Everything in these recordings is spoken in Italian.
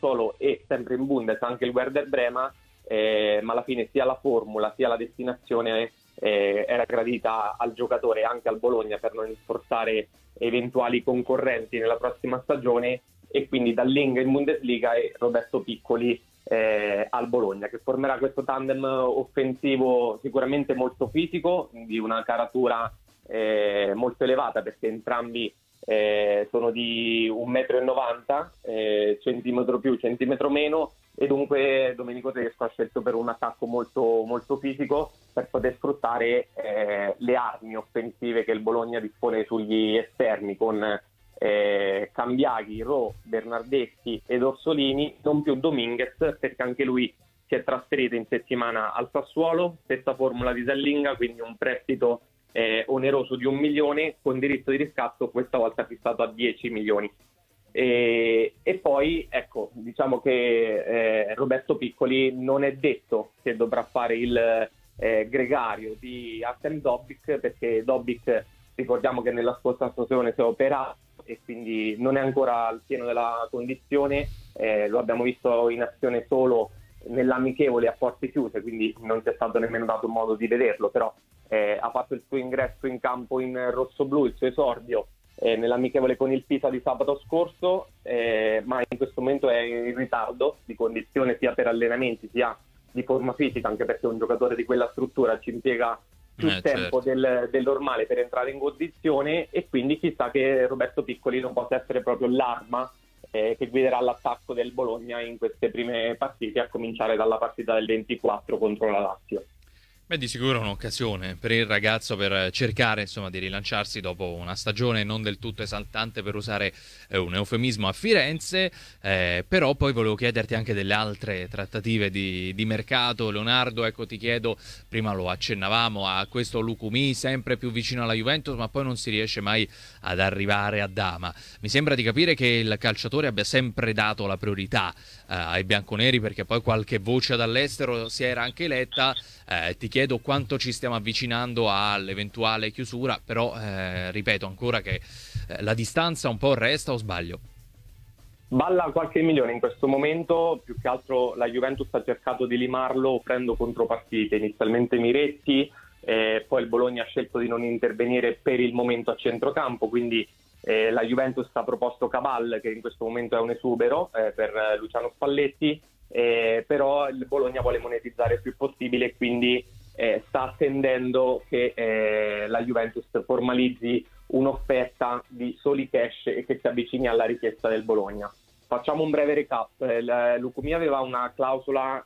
Sassuolo e sempre in Bundes anche il Werder Brema, ma alla fine sia la formula sia la destinazione era gradita al giocatore e anche al Bologna per non portare eventuali concorrenti nella prossima stagione, e quindi Dallinga in Bundesliga e Roberto Piccoli al Bologna, che formerà questo tandem offensivo sicuramente molto fisico, di una caratura molto elevata, perché entrambi sono di 1,90 m, centimetro più, centimetro meno, e dunque Domenico Tedesco ha scelto per un attacco molto, molto fisico per poter sfruttare le armi offensive che il Bologna dispone sugli esterni, con Cambiaghi, Ro, Bernardeschi ed Orsolini, non più Dominguez, perché anche lui si è trasferito in settimana al Sassuolo, stessa formula di Dallinga, quindi un prestito oneroso di 1 milione con diritto di riscatto, questa volta fissato a 10 milioni. E poi ecco, diciamo che Roberto Piccoli non è detto che dovrà fare il gregario di Artem Dobbik, perché Dobbik, ricordiamo che nella scorsa stagione si è operato e quindi non è ancora al pieno della condizione, lo abbiamo visto in azione solo nell'amichevole a porte chiuse, quindi non c'è stato nemmeno dato modo di vederlo, però ha fatto il suo ingresso in campo in rossoblù, il suo esordio nell'amichevole con il Pisa di sabato scorso, ma in questo momento è in ritardo di condizione sia per allenamenti sia di forma fisica, anche perché un giocatore di quella struttura ci impiega più tempo del normale per entrare in condizione, e quindi chissà che Roberto Piccoli non possa essere proprio l'arma che guiderà l'attacco del Bologna in queste prime partite, a cominciare dalla partita del 24 contro la Lazio. Beh, di sicuro è un'occasione per il ragazzo per cercare, insomma, di rilanciarsi dopo una stagione non del tutto esaltante, per usare un eufemismo, a Firenze. Però poi volevo chiederti anche delle altre trattative di mercato. Leonardo, ecco, ti chiedo, prima lo accennavamo a questo Lucumí sempre più vicino alla Juventus, ma poi non si riesce mai ad arrivare a Dama. Mi sembra di capire che il calciatore abbia sempre dato la priorità ai bianconeri, perché poi qualche voce dall'estero si era anche letta. Ti chiedo quanto ci stiamo avvicinando all'eventuale chiusura, però ripeto ancora che la distanza un po' resta, o sbaglio? Balla qualche milione in questo momento, più che altro la Juventus ha cercato di limarlo offrendo contropartite, inizialmente Miretti, poi il Bologna ha scelto di non intervenire per il momento a centrocampo, quindi la Juventus ha proposto Cabal, che in questo momento è un esubero per Luciano Spalletti, però il Bologna vuole monetizzare il più possibile, quindi sta attendendo che la Juventus formalizzi un'offerta di soli cash e che si avvicini alla richiesta del Bologna. Facciamo un breve recap. Lucumí aveva una clausola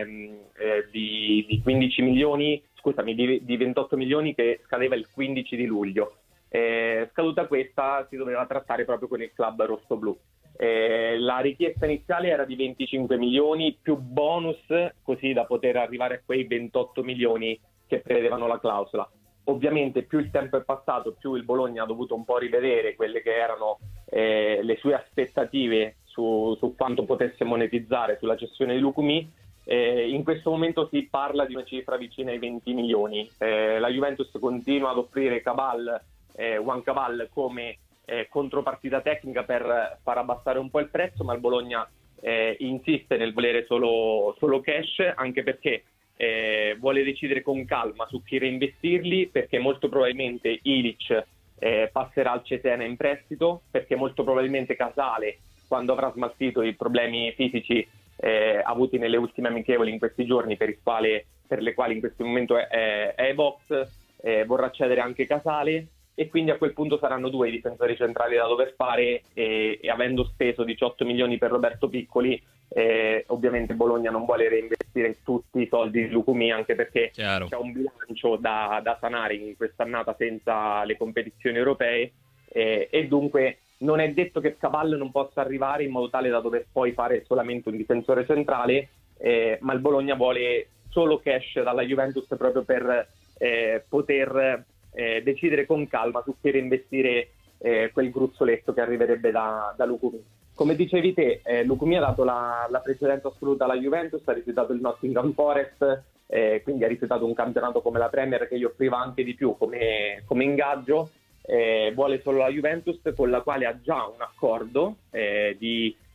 di 15 milioni, scusami, di 28 milioni, che scadeva il 15 di luglio. Scaduta questa, si doveva trattare proprio con il club rossoblù. La richiesta iniziale era di 25 milioni più bonus, così da poter arrivare a quei 28 milioni che prevedevano la clausola. Ovviamente più il tempo è passato, più il Bologna ha dovuto un po' rivedere quelle che erano le sue aspettative su quanto potesse monetizzare sulla cessione di Lucumí. In questo momento si parla di una cifra vicina ai 20 milioni. La Juventus continua ad offrire Juan Cabal come contropartita tecnica per far abbassare un po' il prezzo, ma il Bologna insiste nel volere solo cash, anche perché vuole decidere con calma su chi reinvestirli, perché molto probabilmente Ilic passerà al Cesena in prestito, perché molto probabilmente Casale, quando avrà smaltito i problemi fisici avuti nelle ultime amichevoli in questi giorni, per le quali in questo momento è ai box, vorrà cedere anche Casale, e quindi a quel punto saranno due i difensori centrali da dover fare, e avendo speso 18 milioni per Roberto Piccoli, ovviamente Bologna non vuole reinvestire tutti i soldi di Lucumí, anche perché Chiaro. c'è un bilancio da sanare in quest'annata senza le competizioni europee, e dunque non è detto che Cabal non possa arrivare in modo tale da dover poi fare solamente un difensore centrale, ma il Bologna vuole solo cash dalla Juventus proprio per poter decidere con calma su chi reinvestire quel gruzzoletto che arriverebbe da Lucumí. Come dicevi te, Lucumí ha dato la precedenza assoluta alla Juventus, ha rifiutato il Nottingham Forest, quindi ha rifiutato un campionato come la Premier, che gli offriva anche di più come ingaggio. Vuole solo la Juventus, con la quale ha già un accordo di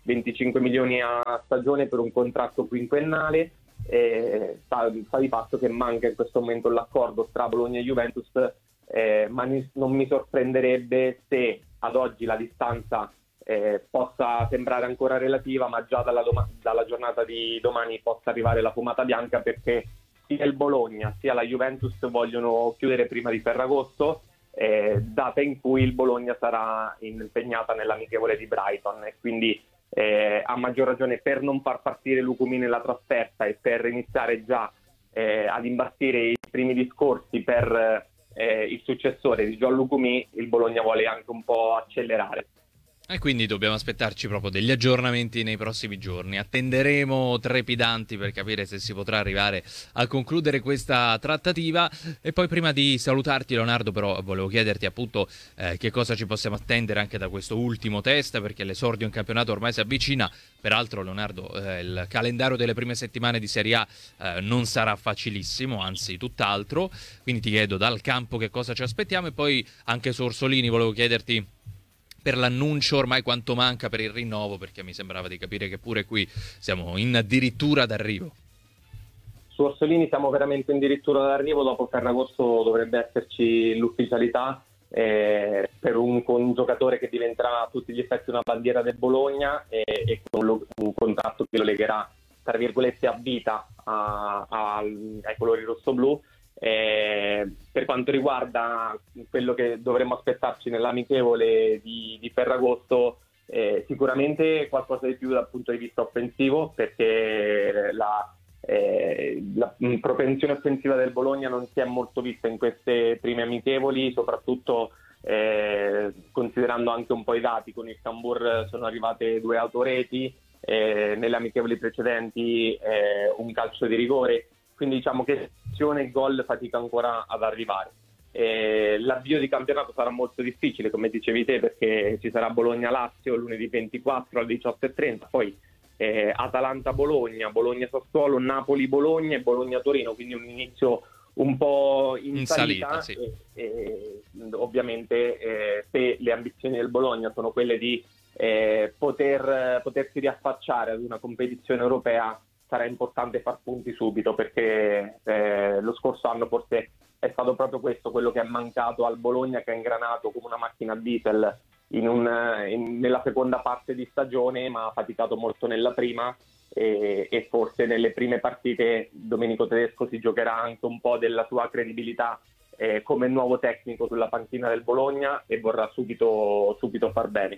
25 milioni a stagione per un contratto quinquennale. Sta di fatto che manca in questo momento l'accordo tra Bologna e Juventus, ma non mi sorprenderebbe se ad oggi la distanza possa sembrare ancora relativa, ma già dalla giornata di domani possa arrivare la fumata bianca, perché sia il Bologna sia la Juventus vogliono chiudere prima di Ferragosto, data in cui il Bologna sarà impegnata nell'amichevole di Brighton, e quindi a maggior ragione, per non far partire Lucumi nella trasferta e per iniziare già ad imbastire i primi discorsi per il successore di John Lucumi, il Bologna vuole anche un po' accelerare. E quindi dobbiamo aspettarci proprio degli aggiornamenti nei prossimi giorni. Attenderemo trepidanti per capire se si potrà arrivare a concludere questa trattativa. E poi, prima di salutarti, Leonardo, però volevo chiederti appunto che cosa ci possiamo attendere anche da questo ultimo test, perché l'esordio in campionato ormai si avvicina. Peraltro, Leonardo, il calendario delle prime settimane di Serie A non sarà facilissimo, anzi tutt'altro. Quindi ti chiedo dal campo che cosa ci aspettiamo, e poi anche su Orsolini volevo chiederti per l'annuncio ormai quanto manca per il rinnovo, perché mi sembrava di capire che pure qui siamo in addirittura d'arrivo. Su Orsolini siamo veramente addirittura d'arrivo. Dopo Ferragosto dovrebbe esserci l'ufficialità per un giocatore che diventerà a tutti gli effetti una bandiera del Bologna, e con un contratto che lo legherà, tra virgolette, a vita ai colori rossoblù. Per quanto riguarda quello che dovremmo aspettarci nell'amichevole di Ferragosto, sicuramente qualcosa di più dal punto di vista offensivo, perché la propensione offensiva del Bologna non si è molto vista in queste prime amichevoli, soprattutto considerando anche un po' i dati. Con il Cambur sono arrivate 2 autoreti, nelle amichevoli precedenti un calcio di rigore, quindi diciamo che azione e gol fatica ancora ad arrivare. L'avvio di campionato sarà molto difficile, come dicevi te, perché ci sarà Bologna-Lazio lunedì 24 alle 18:30, poi Atalanta-Bologna, Bologna-Sassuolo, Napoli-Bologna e Bologna-Torino, quindi un inizio un po' in salita. Sì. Ovviamente se le ambizioni del Bologna sono quelle di potersi riaffacciare ad una competizione europea, sarà importante far punti subito, perché lo scorso anno forse è stato proprio questo quello che è mancato al Bologna, che è ingranato come una macchina diesel nella seconda parte di stagione, ma ha faticato molto nella prima, e forse nelle prime partite Domenico Tedesco si giocherà anche un po' della sua credibilità come nuovo tecnico sulla panchina del Bologna, e vorrà subito far bene.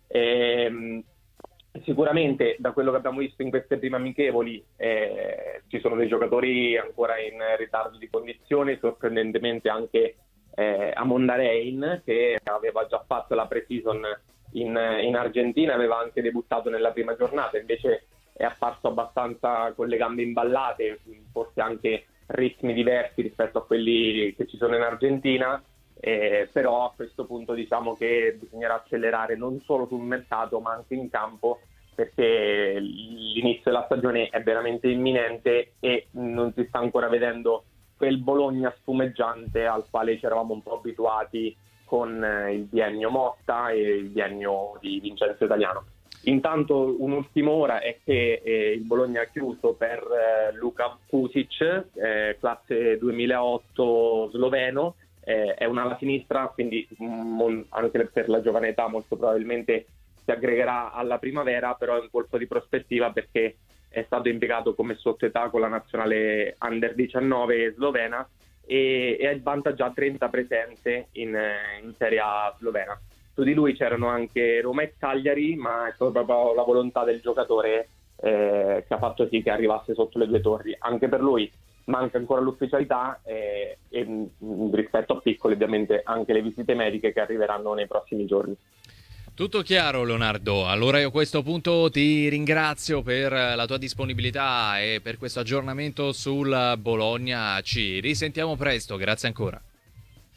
Sicuramente, da quello che abbiamo visto in queste prime amichevoli, ci sono dei giocatori ancora in ritardo di condizione, sorprendentemente anche Amon Rein, che aveva già fatto la pre-season in Argentina, aveva anche debuttato nella prima giornata, invece è apparso abbastanza con le gambe imballate, forse anche ritmi diversi rispetto a quelli che ci sono in Argentina. Però a questo punto diciamo che bisognerà accelerare non solo sul mercato ma anche in campo, perché l'inizio della stagione è veramente imminente e non si sta ancora vedendo quel Bologna spumeggiante al quale ci eravamo un po' abituati con il biennio Motta e il biennio di Vincenzo Italiano. Intanto un'ultima ora è che il Bologna ha chiuso per Luka Kusic, classe 2008 sloveno. È un'ala sinistra, quindi anche per la giovane età molto probabilmente si aggregherà alla primavera, però è un colpo di prospettiva perché è stato impiegato come sottoetà con la nazionale Under 19 slovena e vanta già 30 presenze in Serie A slovena. Su di lui c'erano anche Roma e Cagliari, ma è stata proprio la volontà del giocatore che ha fatto sì che arrivasse sotto le 2 torri. Anche per lui manca ancora l'ufficialità e rispetto a Piccoli ovviamente anche le visite mediche che arriveranno nei prossimi giorni. Tutto chiaro, Leonardo. Allora io a questo punto ti ringrazio per la tua disponibilità e per questo aggiornamento sul Bologna. Ci risentiamo presto, grazie ancora.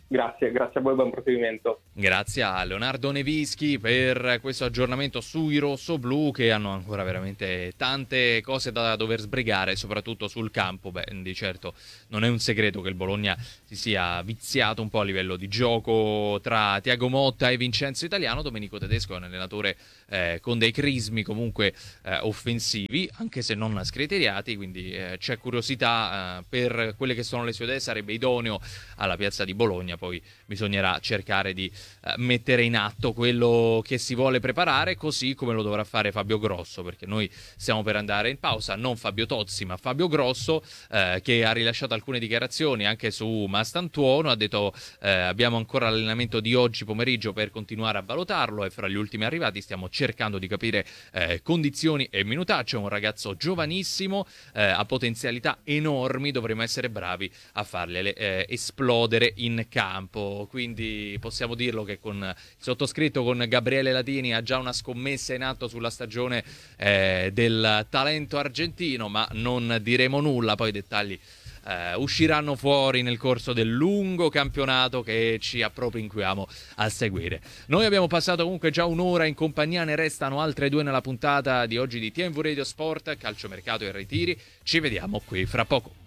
Grazie a voi, buon proseguimento. Grazie a Leonardo Nevischi per questo aggiornamento sui rossoblù, che hanno ancora veramente tante cose da dover sbrigare, soprattutto sul campo. Beh, di certo non è un segreto che il Bologna si sia viziato un po' a livello di gioco tra Thiago Motta e Vincenzo Italiano. Domenico Tedesco è un allenatore con dei crismi comunque offensivi, anche se non scriteriati, quindi c'è curiosità per quelle che sono le sue idee. Sarebbe idoneo alla piazza di Bologna, poi bisognerà cercare di mettere in atto quello che si vuole preparare, così come lo dovrà fare Fabio Grosso, perché noi stiamo per andare in pausa, non Fabio Tozzi ma Fabio Grosso, che ha rilasciato alcune dichiarazioni anche su Mastantuono. Ha detto abbiamo ancora l'allenamento di oggi pomeriggio per continuare a valutarlo, e fra gli ultimi arrivati stiamo cercando di capire condizioni e minutaccio. È un ragazzo giovanissimo, ha potenzialità enormi, dovremo essere bravi a farle esplodere in campo. Quindi possiamo dirlo che con il sottoscritto, con Gabriele Latini, ha già una scommessa in atto sulla stagione del talento argentino, ma non diremo nulla, poi i dettagli usciranno fuori nel corso del lungo campionato che ci appropinquiamo a seguire. Noi abbiamo passato comunque già un'ora in compagnia, ne restano altre 2 nella puntata di oggi di TMV Radio Sport, calciomercato e ritiri. Ci vediamo qui fra poco.